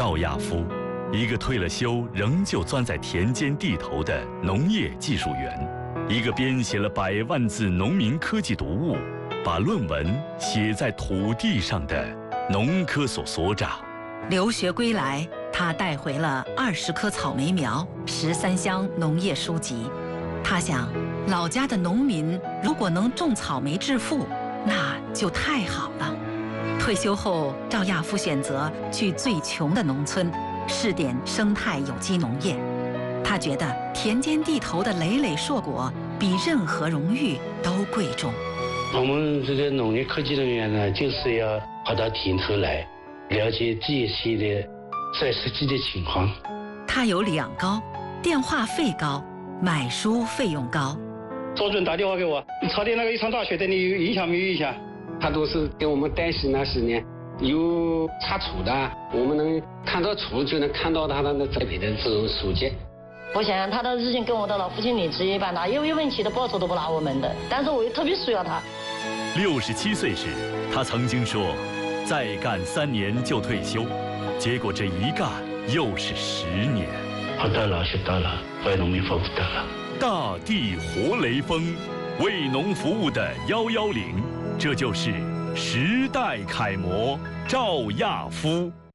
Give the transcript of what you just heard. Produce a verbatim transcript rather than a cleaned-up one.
赵亚夫，一个退了休仍旧钻在田间地头的农业技术员，一个编写了百万字农民科技读物，把论文写在土地上的农科所所长。 留学归来，他带回了二十棵草莓苗、十三箱农业书籍。他想，老家的农民如果能种草莓致富，那就太好了。退休后，赵亚夫选择去最穷的农村，试点生态有机农业。他觉得田间地头的累累硕果比任何荣誉都贵重。 我们这个农业科技人员呢，就是要跑到田头来，了解这些的在实际的情况。 他有两高，电话费高，买书费用高。 周准打电话给我，你朝天那个一场大雪对你有影响没有影响？ 他都是给我们担心那十年有查处的，我们能看到处就能看到他的那栽培的这种书籍。 我想他的日薪跟我的老父亲领职业一般大，有一分钱的报酬都不拿我们的，但是我又特别需要他。 六十七岁时，他曾经说，再干三年就退休，结果这一干又是十年。 活到老学到老，为农民服务到老。 大地活雷锋，为农服务的幺幺零，这就是时代楷模赵亚夫。